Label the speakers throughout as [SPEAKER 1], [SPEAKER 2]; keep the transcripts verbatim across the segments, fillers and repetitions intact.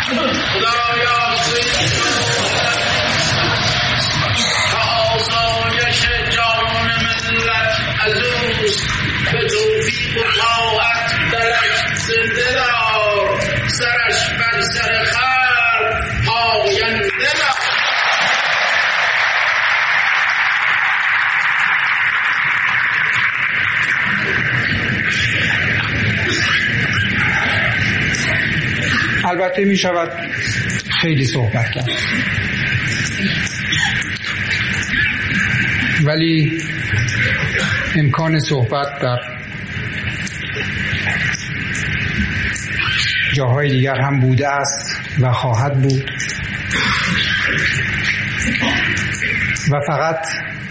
[SPEAKER 1] آسایش جان ملت از اوست، به توفیق و طاعت درش زنده دار، سرش بر سر خلق پاینده دار.
[SPEAKER 2] البته می شود خیلی صحبت کرد، ولی امکان صحبت در جاهای دیگر هم بوده است و خواهد بود و فقط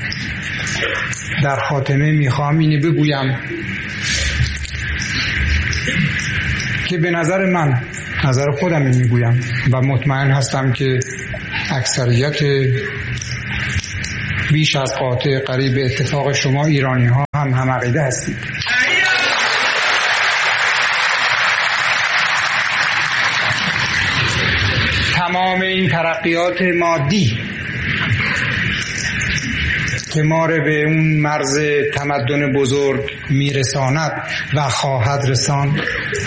[SPEAKER 2] در خاتمه میخوام اینه بگویم که به نظر من، نظر خودم میگویم و مطمئن هستم که اکثریت بیش از قاطع قریب اتفاق شما ایرانی ها هم هم عقیده هستید. تمام این ترقیات مادی که ما رو به اون مرز تمدن بزرگ میرساند و خواهد رساند،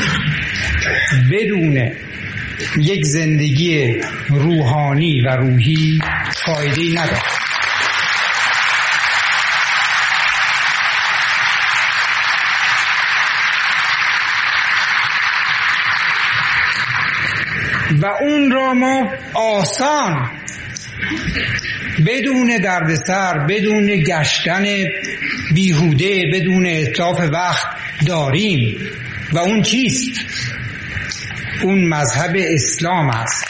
[SPEAKER 2] بدون یک زندگی روحانی و روحی فایده‌ای ندارد. و اون را ما آسان بدون دردسر، بدون گشتن بیهوده، بدون اتلاف وقت داریم. و اون چیست؟ اون مذهب اسلام است.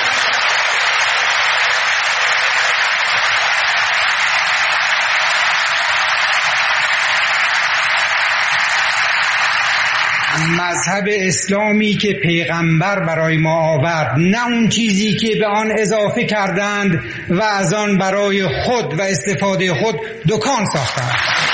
[SPEAKER 2] مذهب اسلامی که پیغمبر برای ما آورد، نه اون چیزی که به آن اضافه کردند و از آن برای خود و استفاده خود دکان ساختند.